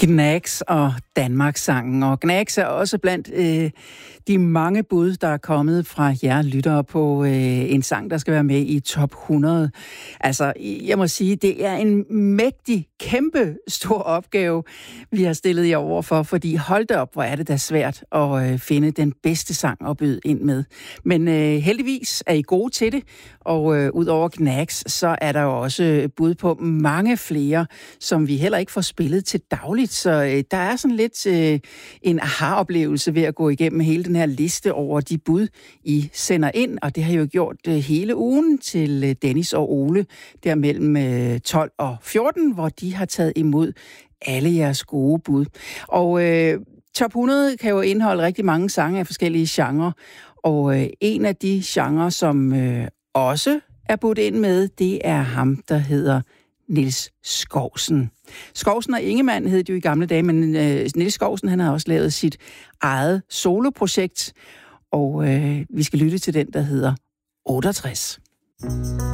Gnags og Danmarkssangen. Og Gnags er også blandt de mange bud, der er kommet fra jer lyttere på en sang, der skal være med i top 100. Altså, jeg må sige, det er en mægtig, kæmpe stor opgave, vi har stillet jer over for, fordi hold da op, hvor er det da svært at finde den bedste sang at byde ind med. Men heldigvis er I gode til det, og ud over Gnags, så er der jo også bud på mange flere, som vi heller ikke får spillet til dagligt. Så der er sådan lidt en aha-oplevelse ved at gå igennem hele den her liste over de bud, I sender ind. Og det har jo gjort hele ugen til Dennis og Ole, der mellem 12 og 14, hvor de har taget imod alle jeres gode bud. Og top 100 kan jo indeholde rigtig mange sange af forskellige genrer. Og en af de genrer, som også er budt ind med, det er ham, der hedder Niels Skousen. Skousen og Ingemann hed det jo i gamle dage, men Niels Skousen, han har også lavet sit eget soloprojekt, og vi skal lytte til den, der hedder 68.